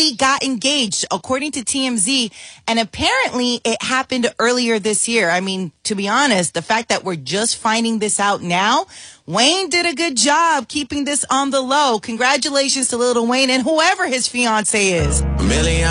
finally got engaged, according to TMZ, and apparently it happened earlier this year. I mean, to be honest, the fact that we're just finding this out now, Wayne did a good job keeping this on the low. Congratulations to Lil Wayne and whoever his fiance is.